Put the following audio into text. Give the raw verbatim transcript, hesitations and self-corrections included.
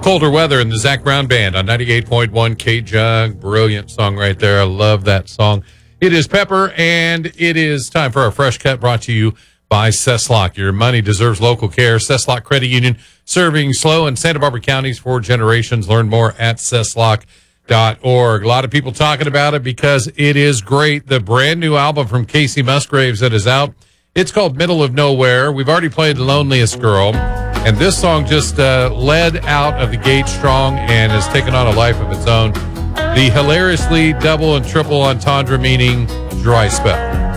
Colder Weather and the Zach Brown Band on ninety-eight point one K-Jug. Brilliant song right there. I love that song. It is Pepper, and it is time for our Fresh Cut, brought to you by Cesslock. Your money deserves local care. Cesslock Credit Union, serving SLO and Santa Barbara counties for generations. Learn more at cesslock dot org. A lot of people talking about it because it is great. The brand new album from Casey Musgraves that is out, it's called Middle of Nowhere. We've already played The Loneliest Girl, and this song just uh, led out of the gate strong and has taken on a life of its own. The hilariously double and triple entendre meaning dry spell.